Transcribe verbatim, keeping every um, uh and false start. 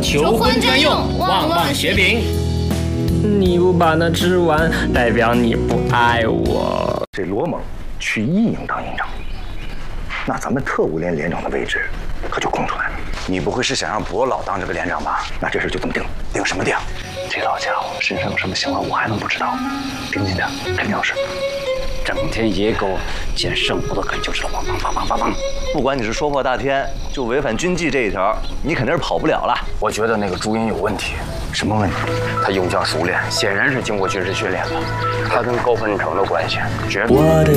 求婚专用旺旺雪饼。 你不把它吃完，代表你不爱我。 这罗猛去一营当营长，那咱们特务连连长的位置可就空出来了。你不会是想让伯老当这个连长吧？那这事就这么定，定什么定？这老家伙身上有什么行为，我还能不知道？盯紧点，肯定有事。 整天野狗见圣母的梗就知道梆梆梆梆梆梆。 不管你是说破大天，就违反军纪这一条，你肯定是跑不了了。 我觉得那个朱茵有问题。什么问题？他用枪熟练，显然是经过军事训练的。他跟高分成的关系，绝对。